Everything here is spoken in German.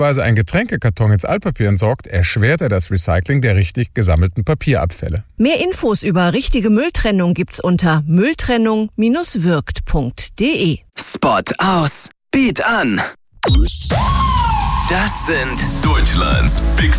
beispielsweise ein Getränkekarton ins Altpapier entsorgt, erschwert er das Recycling der richtig gesammelten Papierabfälle. Mehr Infos über richtige Mülltrennung gibt's unter mülltrennung-wirkt.de. Spot aus, Beat an. Das sind Deutschlands Big